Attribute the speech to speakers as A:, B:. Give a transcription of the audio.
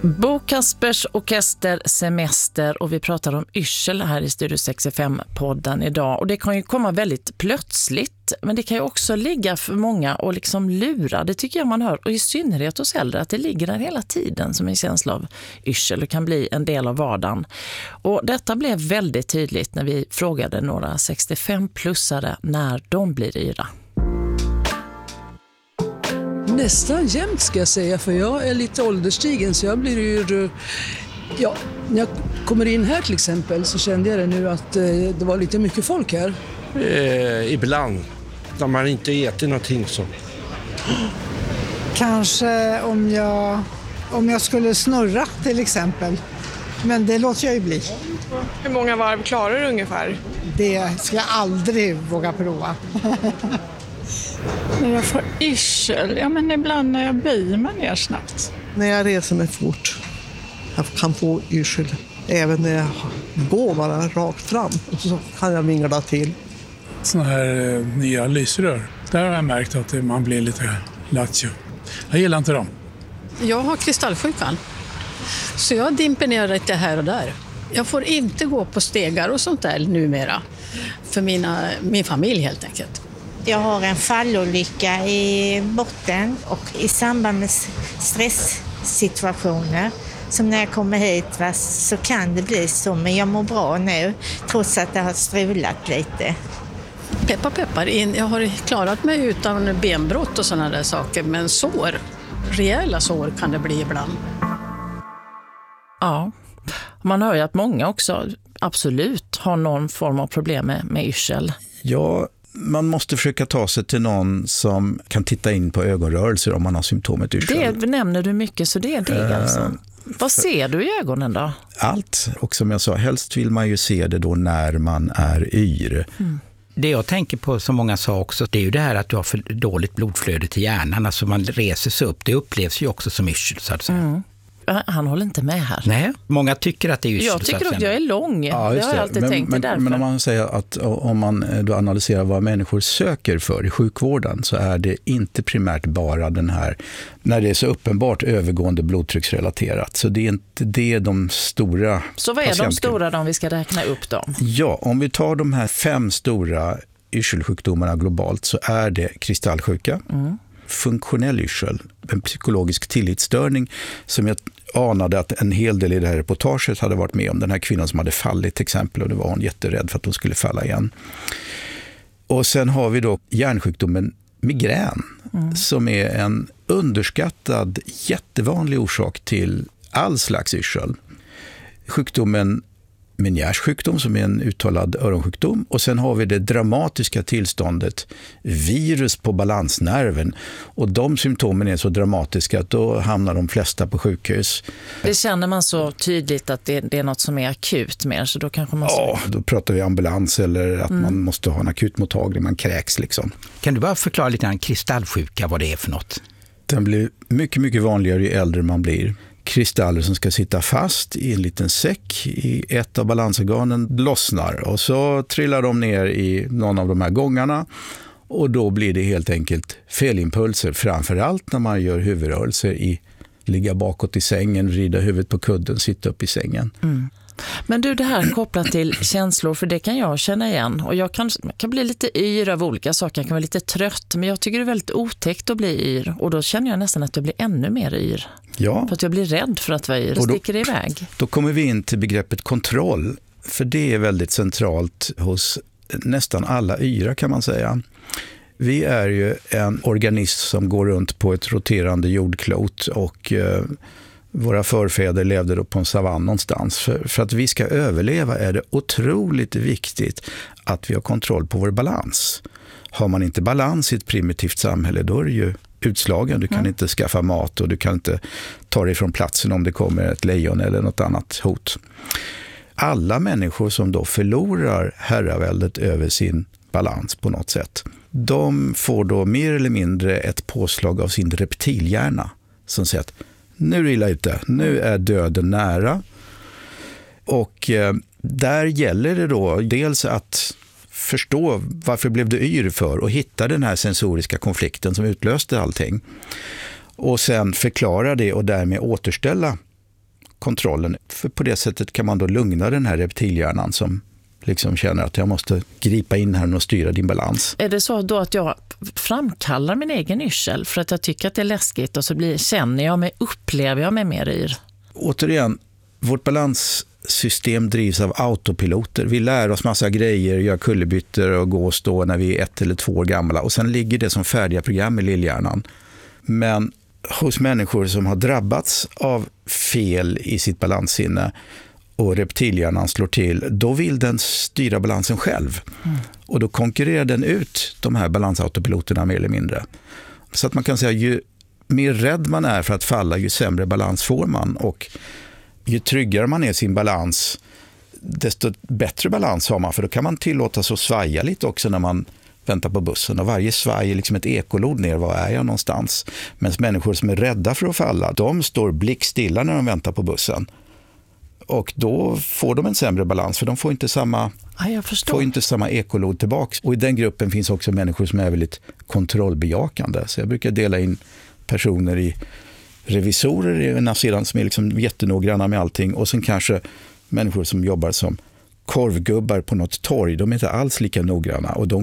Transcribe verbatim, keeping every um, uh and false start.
A: Bo Kaspers Orkester Semester, och vi pratar om yrsel här i Studio sextiofem-podden idag. Och det kan ju komma väldigt plötsligt, men det kan ju också ligga för många och liksom lura. Det tycker jag man hör, och i synnerhet hos äldre, att det ligger där hela tiden som en känsla av yrsel och kan bli en del av vardagen. Och detta blev väldigt tydligt när vi frågade några sextiofem-plussare när de blir yra.
B: Nästan jämt ska jag säga, för jag är lite ålderstigen så jag blir ju... Ja, när jag kommer in här till exempel så kände jag det nu att eh, det var lite mycket folk här.
C: Eh, ibland, när man inte äter någonting så.
D: Kanske om jag, om jag skulle snurra till exempel. Men det låter jag ju bli.
E: Hur många varv klarar du ungefär?
D: Det ska jag aldrig våga prova.
F: När jag får yrsel, ja men ibland när jag böjer mig ner snabbt.
G: När jag reser mig fort, jag kan få yrsel. Även när jag går bara rakt fram så kan jag vingla till.
H: Såna här eh, nya lysrör, där har jag märkt att man blir lite lattjo. Jag gillar inte dem.
I: Jag har kristallsjukan, så jag dimper ner lite här och där. Jag får inte gå på stegar och sånt där numera, för mina, min familj helt enkelt.
J: Jag har en fallolycka i botten och i samband med stresssituationer som när jag kommer hit va, så kan det bli så, men jag mår bra nu trots att det har strulat lite.
I: Peppar peppar, jag har klarat mig utan benbrott och sådana där saker, men sår, rejäla sår kan det bli ibland.
A: Ja, man hör ju att många också absolut har någon form av problem med, med yrsel.
K: Ja, man måste försöka ta sig till någon som kan titta in på ögonrörelser om man har symptomet yrsel.
A: Det nämner du mycket, så det är det uh, alltså. Vad ser du i ögonen då?
K: Allt, och som jag sa, helst vill man ju se det då när man är yr.
L: Mm. Det jag tänker på, som många sa också, det är ju det här att du har för dåligt blodflöde till hjärnan. Alltså man reser sig upp, det upplevs ju också som yrsel så att säga. Mm.
A: Han håller inte med här.
L: Nej, många tycker att det är yrsel.
A: Jag tycker att jag är lång. Ja, det har jag alltid
K: men,
A: tänkt
K: men,
A: därför.
K: Men om man säger att om man då analyserar vad människor söker för i sjukvården, så är det inte primärt bara den här, när det är så uppenbart övergående blodtrycksrelaterat. Så det är inte det de stora.
A: Så vad är de stora då, om vi ska räkna upp dem?
K: Ja, om vi tar de här fem stora yrselsjukdomarna globalt, så är det kristallsjuka. Mm. Funktionell yrsel, en psykologisk tillitsstörning som jag anade att en hel del i det här reportaget hade varit med om. Den här kvinnan som hade fallit till exempel, och det var hon jätterädd för att hon skulle falla igen. Och sen har vi då hjärnsjukdomen migrän mm. som är en underskattad jättevanlig orsak till all slags yrsel. Sjukdomen Meniers sjukdom som är en uttalad öronsjukdom, och sen har vi det dramatiska tillståndet virus på balansnerven, och de symptomen är så dramatiska att då hamnar de flesta på sjukhus.
A: Det känner man så tydligt att det, det är något som är akut mer, så då kanske man...
K: Ja, då pratar vi ambulans eller att mm. man måste ha en akutmottagning, man kräks liksom.
L: Kan du bara förklara lite grann kristallsjuka, vad det är för något?
K: Den blir mycket, mycket vanligare ju äldre man blir. Kristaller som ska sitta fast i en liten säck i ett av balansorganen lossnar, och så trillar de ner i någon av de här gångarna, och då blir det helt enkelt felimpulser, framförallt när man gör huvudrörelser i ligga bakåt i sängen, vrida huvudet på kudden, sitta upp i sängen. Mm.
A: Men du, det här kopplat till känslor, för det kan jag känna igen. Och jag kan, kan bli lite yr av olika saker, jag kan vara lite trött, men jag tycker det är väldigt otäckt att bli yr. Och då känner jag nästan att jag blir ännu mer yr.
K: Ja.
A: För att jag blir rädd för att vara yr och, och då, sticker iväg.
K: Då kommer vi in till begreppet kontroll, för det är väldigt centralt hos nästan alla yra kan man säga. Vi är ju en organism som går runt på ett roterande jordklot, och eh, våra förfäder levde då på en savann någonstans. För, för att vi ska överleva är det otroligt viktigt att vi har kontroll på vår balans. Har man inte balans i ett primitivt samhälle, då är det ju utslagen. Du kan mm. inte skaffa mat, och du kan inte ta dig från platsen om det kommer ett lejon eller något annat hot. Alla människor som då förlorar herraväldet över sin balans på något sätt, de får då mer eller mindre ett påslag av sin reptilhjärna som säger att nu är det illa ute, nu är döden nära. Och eh, där gäller det då dels att förstå varför blev du yr för, och hitta den här sensoriska konflikten som utlöste allting. Och sen förklara det och därmed återställa kontrollen. För på det sättet kan man då lugna den här reptilhjärnan som liksom känner att jag måste gripa in här och styra din balans.
A: Är det så då att jag framkallar min egen yrsel för att jag tycker att det är läskigt och så blir, känner jag mig, upplever jag mig mer yr?
K: Återigen, vårt balanssystem drivs av autopiloter. Vi lär oss massa grejer, gör kullerbyttor och gå och stå när vi är ett eller två år gamla. Och sen ligger det som färdiga program i lillhjärnan. Men hos människor som har drabbats av fel i sitt balanssinne och reptilhjärnan slår till, då vill den styra balansen själv. Mm. Och då konkurrerar den ut de här balansautopiloterna mer eller mindre. Så att man kan säga, ju mer rädd man är för att falla, ju sämre balans får man. Och ju tryggare man är i sin balans, desto bättre balans har man. För då kan man tillåta sig att svaja lite också när man väntar på bussen. Och varje svaj är liksom ett ekolod ner, var är jag någonstans? Men människor som är rädda för att falla, de står blickstilla när de väntar på bussen. Och då får de en sämre balans, för de får inte samma,
A: ja, jag förstår.
K: får inte samma ekolod tillbaka. Och i den gruppen finns också människor som är väldigt kontrollbejakande. Så jag brukar dela in personer i revisorer i ena sidan som är liksom jättenoggranna med allting, och sen kanske människor som jobbar som korvgubbar på något torg. De är inte alls lika noggranna, och de